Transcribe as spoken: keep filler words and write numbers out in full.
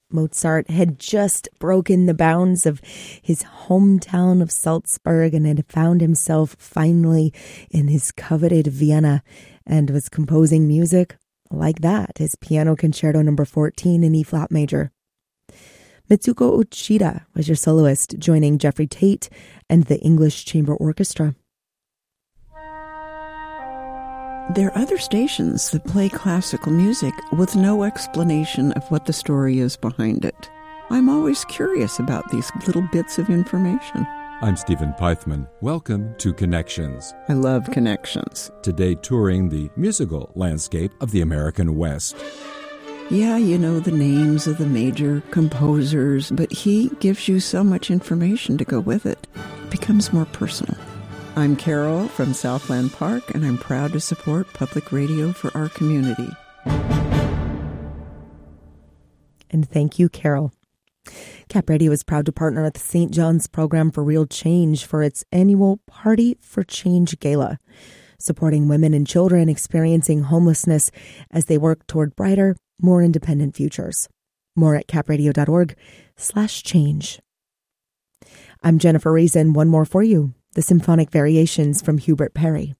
Mozart had just broken the bounds of his hometown of Salzburg and had found himself finally in his coveted Vienna and was composing music like that, his Piano Concerto number fourteen in E-flat major. Mitsuko Uchida was your soloist, joining Jeffrey Tate and the English Chamber Orchestra. There are other stations that play classical music with no explanation of what the story is behind it. I'm always curious about these little bits of information. I'm Stephen Pythman. Welcome to Connections. I love Connections. Today touring the musical landscape of the American West. Yeah, you know the names of the major composers, but he gives you so much information to go with it. It becomes more personal. I'm Carol from Southland Park, and I'm proud to support public radio for our community. And thank you, Carol. Cap Radio is proud to partner with the Saint John's Program for Real Change for its annual Party for Change Gala, supporting women and children experiencing homelessness as they work toward brighter, more independent futures. More at capradio.org slash change. I'm Jennifer Reason. One more for you. The Symphonic Variations from Hubert Parry.